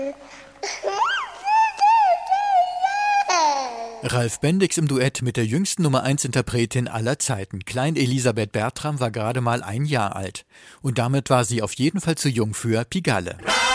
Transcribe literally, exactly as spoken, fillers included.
Ralf Bendix im Duett mit der jüngsten Nummer eins Interpretin aller Zeiten. Klein Elisabeth Bertram war gerade mal ein Jahr alt. Und damit war sie auf jeden Fall zu jung für Pigalle.